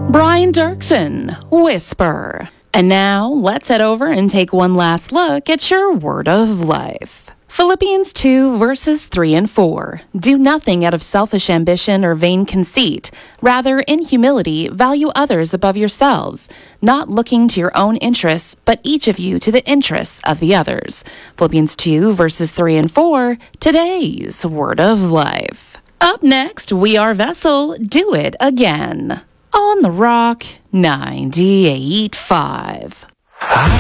Brian Dirksen, Whisper. And now, let's head over and take one last look at your word of life. Philippians 2, verses 3 and 4. Do nothing out of selfish ambition or vain conceit. Rather, in humility, value others above yourselves, not looking to your own interests, but each of you to the interests of the others. Philippians 2, verses 3 and 4, today's word of life. Up next, We Are Vessel, Do It Again. On the Rock 98.5.